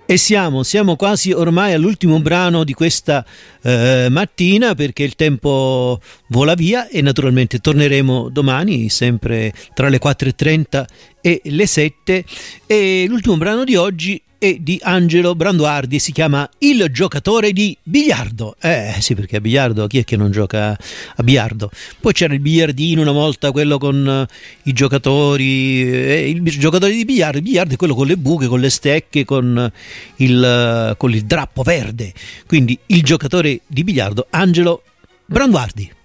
E siamo quasi ormai all'ultimo brano di questa mattina, perché il tempo vola via e naturalmente torneremo domani sempre tra le 4:30 e le 7, e l'ultimo brano di oggi è di Angelo Branduardi, si chiama Il giocatore di biliardo. Sì, perché a biliardo chi è che non gioca a biliardo? Poi c'era il biliardino una volta, quello con i giocatori, il giocatore di biliardo. Il biliardo è quello con le buche, con le stecche, con il drappo verde. Quindi il giocatore di biliardo Angelo Branduardi.